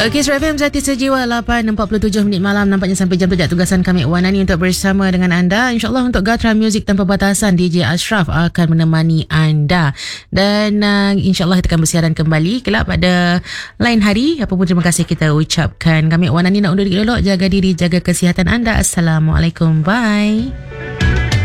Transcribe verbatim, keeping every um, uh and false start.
Okey, Surat F M Zati Sejiwa lapan empat puluh tujuh minit malam. Nampaknya sampai jam tu tugasan kami Wanani untuk bersama dengan anda. InsyaAllah untuk Gatra Music Tanpa Batasan, D J Ashraf akan menemani anda. Dan uh, insyaAllah kita akan bersiaran kembali kelak pada lain hari. Apa pun terima kasih kita ucapkan. Kami Wanani nak undur diri dulu. Jaga diri, jaga kesihatan anda. Assalamualaikum. Bye.